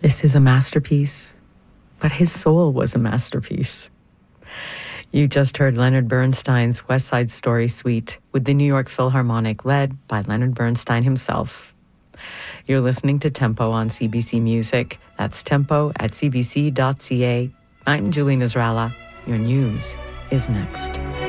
This is a masterpiece, but his soul was a masterpiece. You just heard Leonard Bernstein's West Side Story Suite with the New York Philharmonic, led by Leonard Bernstein himself. You're listening to Tempo on CBC Music. That's tempo at cbc.ca. I'm Julie Nasrallah. Your news is next.